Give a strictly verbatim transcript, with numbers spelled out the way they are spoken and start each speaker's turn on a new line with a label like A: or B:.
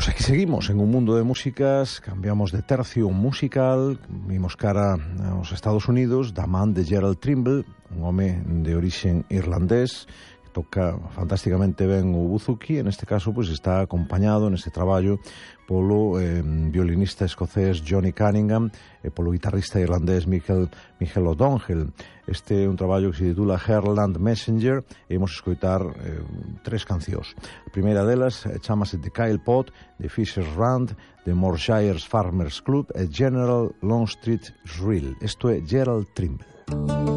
A: Pois aquí seguimos en un mundo de músicas, cambiamos de tercio musical, vimos cara aos Estados Unidos, da man de Gerald Trimble, un home de orixen irlandés, que toca fantásticamente ben o buzuki, en este caso pois está acompañado neste traballo polo eh, violinista escocés Johnny Cunningham e polo guitarrista irlandés Michael, Michael O'Donoghue. Este é un traballo que se titula Herland Messenger e imos escoitar eh, tres cancións. A primeira delas chamase The Kyle Pot, de Fisher's Rand, de Morshire's Farmers Club e General Longstreet Shrill. Isto é Gerald Trimble.